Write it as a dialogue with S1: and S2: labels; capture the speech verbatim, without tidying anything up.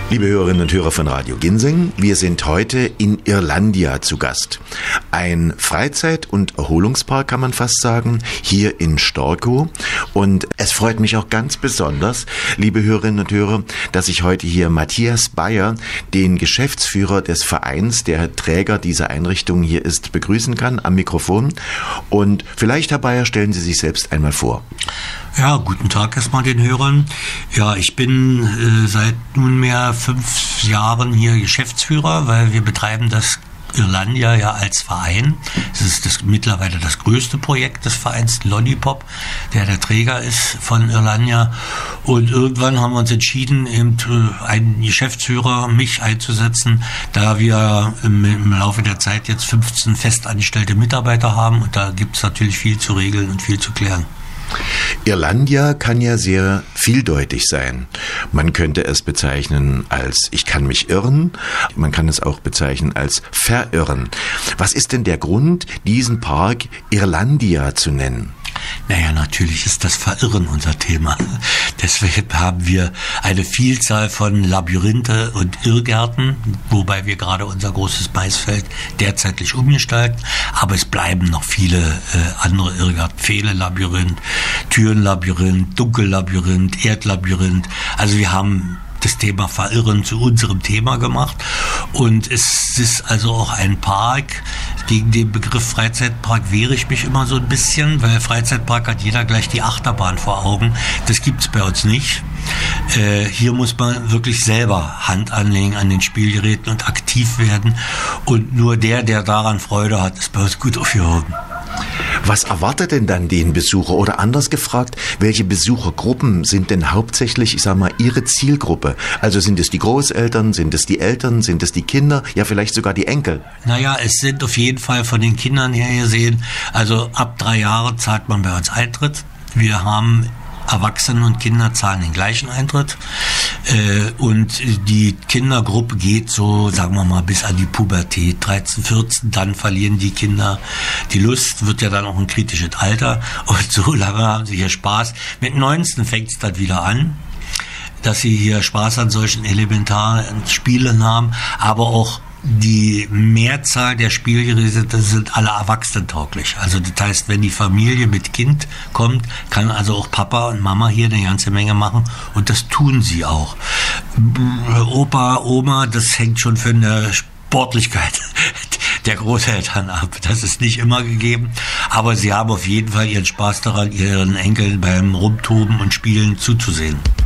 S1: Liebe Hörerinnen und Hörer von Radio Ginseng, wir sind heute in Irlandia zu Gast. Ein Freizeit- und Erholungspark, kann man fast sagen, hier in Storkow. Und es freut mich auch ganz besonders, liebe Hörerinnen und Hörer, dass ich heute hier Matthias Bayer, den Geschäftsführer des Vereins, der Träger dieser Einrichtung hier ist, begrüßen kann am Mikrofon. Und vielleicht, Herr Bayer, stellen Sie sich selbst einmal vor.
S2: Ja, guten Tag erstmal den Hörern. Ja, ich bin äh, seit nunmehr fünf Jahren hier Geschäftsführer, weil wir betreiben das Irlandia ja als Verein. Es ist das, mittlerweile das größte Projekt des Vereins Lollipop, der der Träger ist von Irlandia. Und irgendwann haben wir uns entschieden, eben einen Geschäftsführer, mich einzusetzen, da wir im, im Laufe der Zeit jetzt fünfzehn festangestellte Mitarbeiter haben. Und da gibt es natürlich viel zu regeln und viel zu klären.
S1: Irlandia kann ja sehr vieldeutig sein. Man könnte es bezeichnen als ich kann mich irren, man kann es auch bezeichnen als verirren. Was ist denn der Grund, diesen Park Irlandia zu nennen?
S2: Naja, natürlich ist das Verirren unser Thema. Deswegen haben wir eine Vielzahl von Labyrinthe und Irrgärten, wobei wir gerade unser großes Maisfeld derzeitig umgestalten. Aber es bleiben noch viele äh, andere Irrgärten. Pfähle-Labyrinth, Türenlabyrinth, Dunkellabyrinth, Erdlabyrinth. Also wir haben das Thema Verirren zu unserem Thema gemacht. Und es ist also auch ein Park. Gegen den Begriff Freizeitpark wehre ich mich immer so ein bisschen, weil Freizeitpark hat jeder gleich die Achterbahn vor Augen. Das gibt es bei uns nicht. Äh, hier muss man wirklich selber Hand anlegen an den Spielgeräten und aktiv werden. Und nur der, der daran Freude hat, ist bei uns gut aufgehoben.
S1: Was erwartet denn dann den Besucher? Oder anders gefragt, welche Besuchergruppen sind denn hauptsächlich, ich sag mal, Ihre Zielgruppe? Also sind es die Großeltern, sind es die Eltern, sind es die Kinder, ja vielleicht sogar die Enkel?
S2: Naja, es sind auf jeden Fall von den Kindern her gesehen, also ab drei Jahre zahlt man bei uns Eintritt. Wir haben Erwachsene und Kinder zahlen den gleichen Eintritt äh, und die Kindergruppe geht so, sagen wir mal, bis an die Pubertät, dreizehn, vierzehn, dann verlieren die Kinder die Lust, wird ja dann auch ein kritisches Alter und so lange haben sie hier Spaß. Mit neunzehn fängt es dann wieder an, dass sie hier Spaß an solchen elementaren Spielen haben, aber auch die Mehrzahl der Spielgeräte sind alle erwachsenentauglich. Also das heißt, wenn die Familie mit Kind kommt, kann also auch Papa und Mama hier eine ganze Menge machen und das tun sie auch. Opa, Oma, das hängt schon von der Sportlichkeit der Großeltern ab. Das ist nicht immer gegeben, aber sie haben auf jeden Fall ihren Spaß daran, ihren Enkeln beim Rumtoben und Spielen zuzusehen.